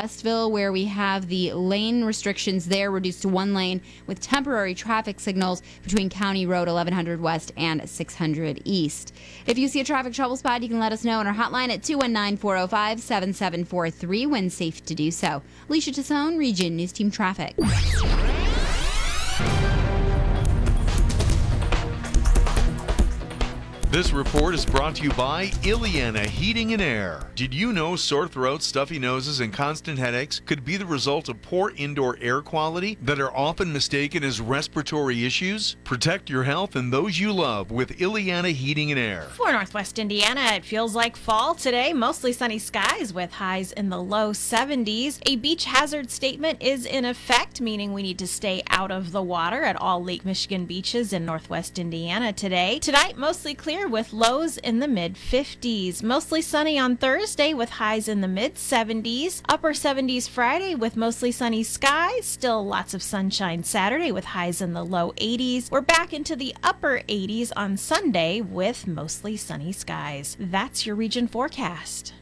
Westville, where we have the lane restrictions there reduced to one lane with temporary traffic signals between County Road 1100 West and 600 East. If you see a traffic trouble spot, you can let us know on our hotline at 219-405-7743 when safe to do so. Alicia Tassone, Region News Team Traffic. This report is brought to you by Ileana Heating and Air. Did you know sore throats, stuffy noses, and constant headaches could be the result of poor indoor air quality that are often mistaken as respiratory issues? Protect your health and those you love with Ileana Heating and Air. For Northwest Indiana, it feels like fall today. Mostly sunny skies with highs in the low 70s. A beach hazard statement is in effect, meaning we need to stay out of the water at all Lake Michigan beaches in Northwest Indiana today. Tonight, mostly clear with lows in the mid-50s. Mostly sunny on Thursday with highs in the mid-70s. Upper 70s Friday with mostly sunny skies. Still lots of sunshine Saturday with highs in the low 80s. We're back into the upper 80s on Sunday with mostly sunny skies. That's your region forecast.